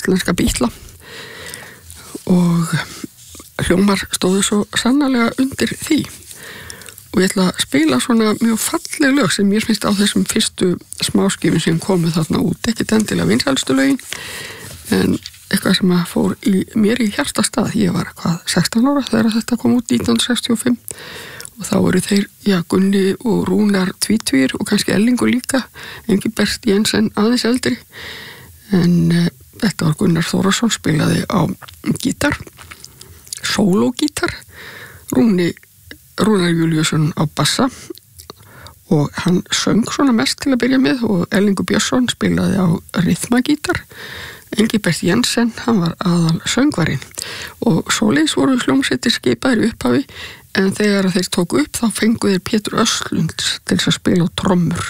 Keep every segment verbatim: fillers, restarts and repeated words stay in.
íslenska Bítla og hljómar stóðu svo sannarlega undir því og ég ætla að spila svona mjög falleg lög sem mér finnst á þessum fyrstu smáskifum sem komu þarna út, ekki endilega vinsælstu lögin en eitthvað sem að fór í mér í hjartastað. Ég var hvað sextán ára þegar þetta kom út nítján hundruð sextíu og fimm og þá voru þeir, já, Gunni og Rúnar tvítvir og kannski Ellingur líka, Engilbert Jensen aðeins eldri en uh, þetta var Gunnar Þórðarsson spilaði á gítar, sólógítar, Rúni Rúnar Júlíusson á bassa og hann söng svona mest til að byrja með og Ellingur Björnsson spilaði á rytmagítar. Engilbert Jensen, hann var aðal söngvarinn og svoleiðis voru hljómsveitir skipaðir upphafi en þegar þeir tóku upp þá fengu þeir Pétur Östlund til þess að spila á trommur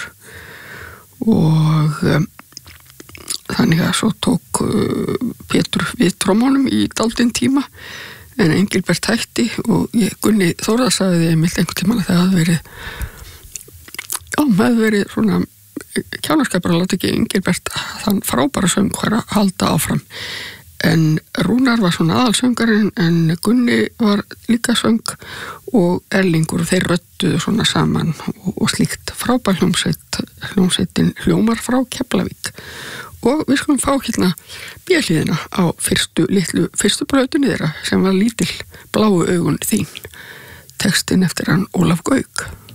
og um, þannig að svo tók uh, Pétur við trommunum í dálítinn tíma en Engilbert hætti og ég, Gunni Þórðar sagði því einmitt einhvern tímann að það hafði verið já, með verið svona kjánaskapur að láta ekki Engilbert þann frábæra söngvara halda áfram en Rúnar var svona aðalsöngarinn en Gunni var líka söng og Erlingur þeir rödduðu svona saman og, og slíkt frábær hljómsveit hljómsveitin hljómar frá Keflavík og við skulum fá hérna B-hliðina á fyrstu litlu fyrstu plötunni þeirra sem var lítil bláu augun þín textin eftir hann Ólaf Gauk.